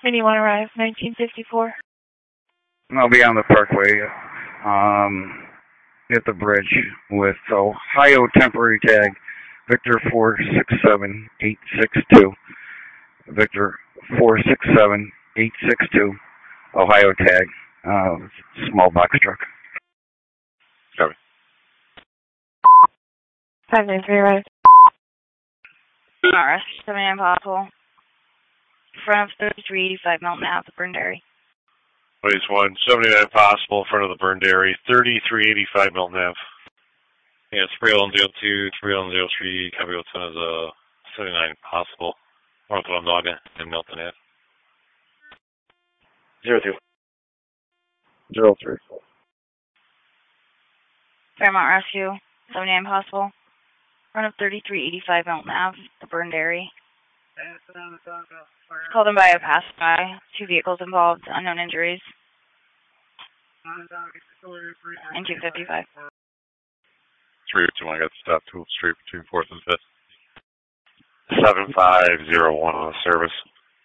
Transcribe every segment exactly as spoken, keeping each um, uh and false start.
Anyone arrive, nineteen fifty-four. I'll be on the parkway, um, at the bridge with Ohio temporary tag, Victor four six seven eight six two. Victor four six seven eight six two, Ohio tag, uh, small box truck. Copy. five nine three arrive. Alright, seven impossible. Front of thirty-three eighty-five Mountain Ave, the Burn Dairy. Ways one, seventy-nine possible, in front of the Burn Dairy, thirty-three eighty-five Milton Ave. Yeah, it's three one zero two, three one zero three, copy what's known as a seventy-nine possible, north of Onondaga and Milton Ave. Zero two. Zero three. Fairmont Rescue, seventy-nine possible. Front of thirty-three eighty-five Mountain Ave, the Burn Dairy. Called in by a passerby. Two vehicles involved, unknown injuries. And two fifty-five. three two one, I got to stop Tool Street between fourth and fifth. seven five zero one on the service.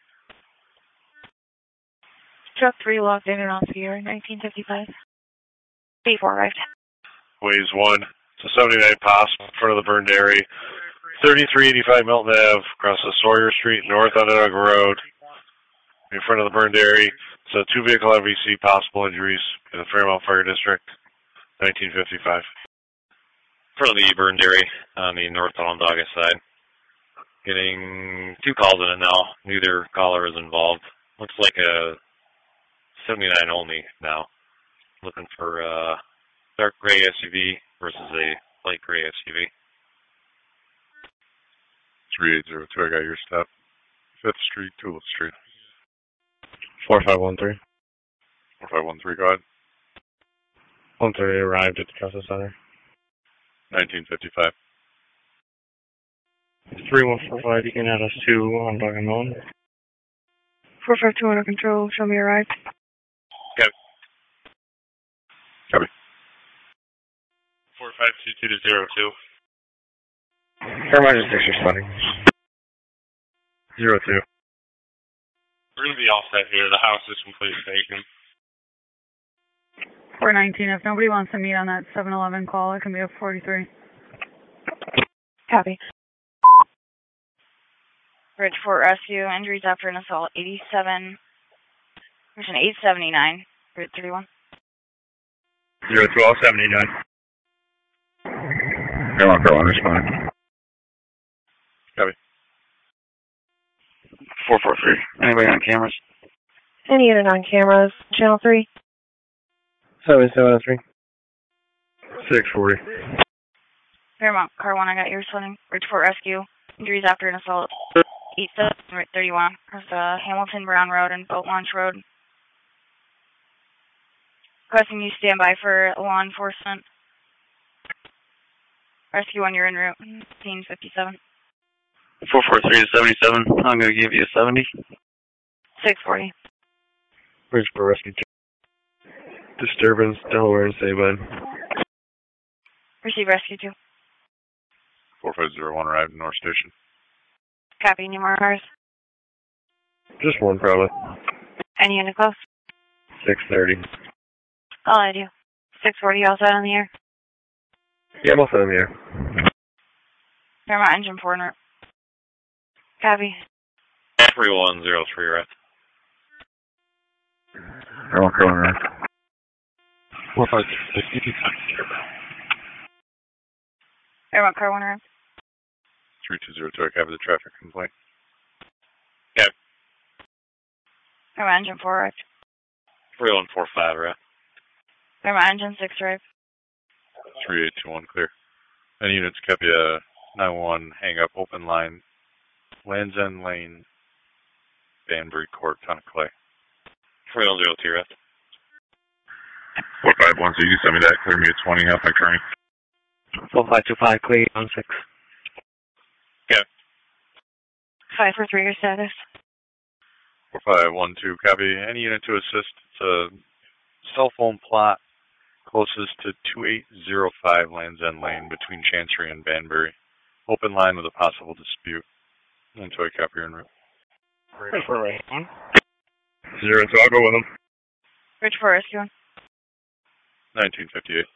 Truck three logged in and off here, nineteen fifty-five. B four arrived. Ways one, so seventy-nine possible, in front of the Burn Dairy. thirty-three eighty-five Milton Ave, across the Sawyer Street, north Onondaga Road, in front of the Burn Dairy. So two vehicle M V C, possible injuries in the Fairmont Fire District, nineteen fifty-five. In front of the Burn Dairy on the north Onondaga side. Getting two calls in it now. Neither caller is involved. Looks like a seventy-nine only now. Looking for a dark gray S U V versus a light gray S U V. three eight zero two, I got your stop. fifth Street, Tulip Street. four five one three. four five one three, go ahead. one thirty arrived at the Justice Center. nineteen fifty-five. three one four five, you can add us to Onondaga Mountain. four five two under control, show me arrived. Copy. Copy. four five two two to zero two. Fairmont is six responding. Zero two. We're going to be all set here. The house is completely vacant. four nineteen, if nobody wants to meet on that seven eleven call, it can be up forty-three. Copy. Bridgeport Rescue, injuries after an assault, eighty-seven, there's an eight seventy-nine, Route thirty-one. Zero twelve seventy-nine. Fairmont Car one, respond. Copy. four four three. Anybody on cameras? Any unit on cameras, channel three. seven seven three. six forty. Fairmont Car one, I got yours running. Bridgeport Rescue, injuries after an assault, eight seven, Route thirty-one, across the Hamilton Brown Road and Boat Launch Road. Requesting you stand by for law enforcement. Rescue one, you're en route, scene fifty-seven. four four three to seventy-seven. I'm going to give you a seventy. six forty. Bridgeport Rescue two. Disturbance, Delaware and Sabine. Receive Rescue two. four five zero one arrived in North Station. Copy, any more cars? Just one probably. Any unit close? six thirty. All I do. six forty, all set on the air. Yeah, I'm all set on the air. Fairmont engine four en route. Copy. three one zero three, right? Fairmont Car one, right? four five fifty. Fairmont Car one en route. three two zero two, I have the traffic complaint. Okay. Fairmont engine four arrived. three one four five, right? Fairmont engine six arrived. three eight two one, clear. Any units copy a nine one hang up, open line, Lands End Lane, Banbury Court, Town of Clay. three one zero two, right? four five one, so you can send me that, clear me at twenty, half my turning. four five two five, clear on six. Okay. five four three, your status. four five one two, copy. Any unit to assist. It's a cell phone plot closest to two eight zero five Lands End Lane between Chancery and Banbury. Open line with a possible dispute. Until I copy en route. Right. Zero two, I'll go with him. Bridgeport Rescue one. nineteen fifty-eight.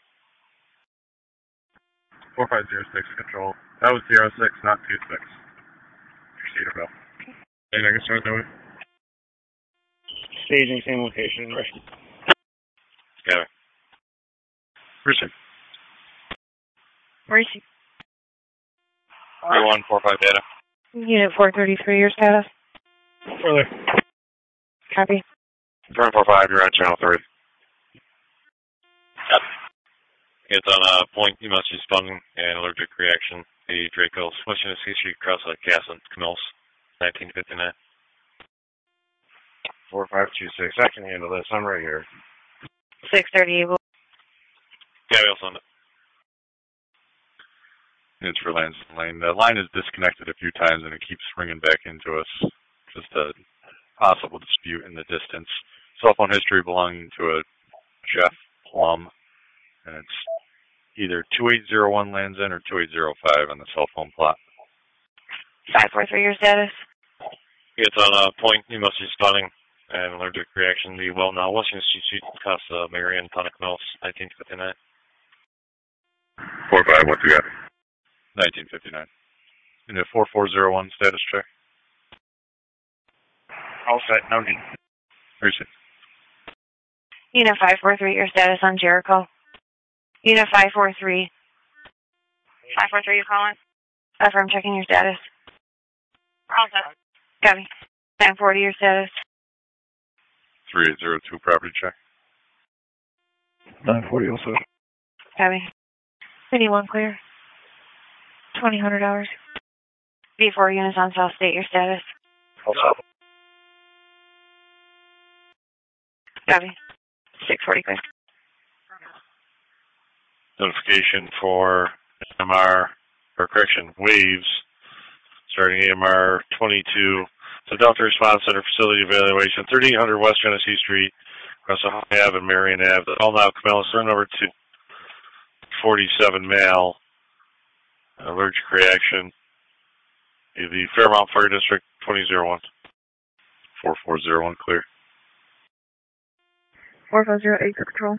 four five zero six, control. That was zero six, not two six. Proceed or go. And I can start that way. Staging, same location, rescue. Got it. Receive. Receive. three one four five data. Unit four thirty-three, your status. Further. Copy. three one four five, you're on channel three. It's on a point, you must use spun and allergic reaction. The Dracos, Washington C Street, cross the Cass and Camillus, nineteen fifty-nine. four five two six, I can handle this. I'm right here. six thirty, Able. Yeah, we'll send it. It's for Lance Lane. The line is disconnected a few times and it keeps ringing back into us. Just a possible dispute in the distance. Cell phone history belonging to a Jeff Plum, and it's either two eight zero one lands in or two eight zero five on the cell phone plot. five four three, your status. It's on a point, you must use spawning and allergic reaction. The well now, Washington C Street, Casa Marion, Tonic Mills, nineteen fifty-nine. four five, what's you got? nineteen fifty-nine. In a four four zero one status check. All set, no need. Receive. Unit five four three, your status on Jericho. Unit five four three. five four three, you calling? Affirm, checking your status. All set. Copy. nine forty, your status. three eight zero two property check. nine forty also. Copy. eighty-one clear. twenty hundred hours. B four units on South State, your status. Also. Copy. six forty clear. Notification for A M R, or correction, waves, starting A M R twenty-two. So Delta Response Center Facility Evaluation, thirty-eight hundred West Genesee Street, across High Ave and Marion Ave. The call now, Camillus, turn over to forty-seven male. Allergic reaction. The Fairmount Fire District, twenty oh one. four four zero one, clear. four five zero eight, control.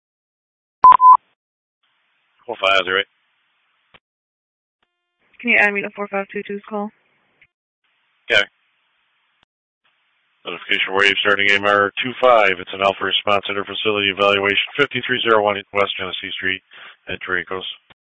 four five zero eight. Can you add me to four five two two's call? Okay. Notification wave starting A M R twenty-five. It's an Alpha Response Center Facility Evaluation, fifty-three oh one West Genesee Street at Dracos.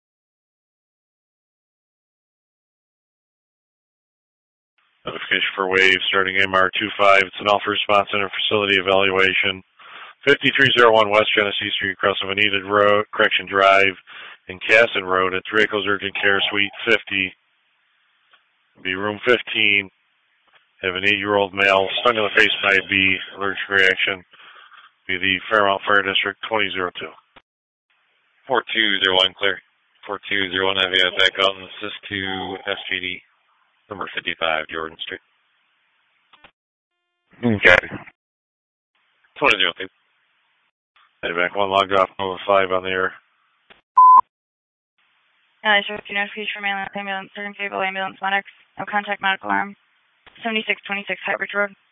Notification for wave starting A M R twenty-five. It's an Alpha Response Center Facility Evaluation, fifty-three oh one West Genesee Street, across of Anita Road, Correction Drive, and Casson Road at Dracos Urgent Care Suite fifty. Be room fifteen. Have an eight-year-old male stung in the face by a bee, allergic reaction. Be the Fairmount Fire District, twenty oh two. four two zero one, clear. four two zero one, have you back out and assist to S G D, number fifty-five, Jordan Street. Okay. twenty oh two. Head back one, logged off, over five on the air. Uh, I received notification from ambulance, ambulance, certain vehicle, ambulance, medics. No contact medical arm. seventy-six twenty-six High Bridge Road.